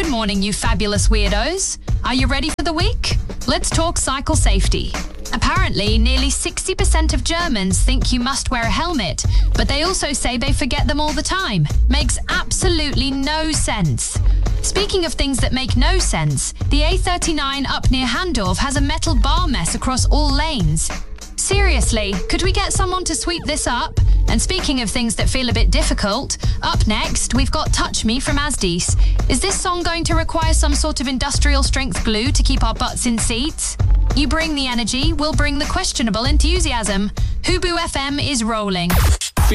Good morning, you fabulous weirdos. Are you ready for the week? Let's talk cycle safety. Apparently, nearly 60% of Germans think you must wear a helmet, but they also say they forget them all the time. Makes absolutely no sense. Speaking of things that make no sense, the A39 up near Handorf has a metal bar mess across all lanes. Seriously, could we get someone to sweep this up? And speaking of things that feel a bit difficult, up next, we've got Touch Me from Asdis. Is this song going to require some sort of industrial strength glue to keep our butts in seats? You bring the energy, we'll bring the questionable enthusiasm. Hubu FM is rolling.